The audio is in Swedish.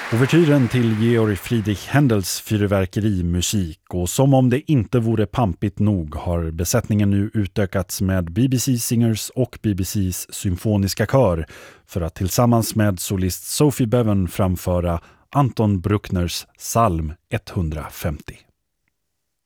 Ouvertyren till Georg Friedrich Händels fyrverkerimusik, och som om det inte vore pampigt nog har besättningen nu utökats med BBC Singers och BBCs symfoniska kör för att tillsammans med solist Sophie Bevan framföra Anton Bruckners psalm 150.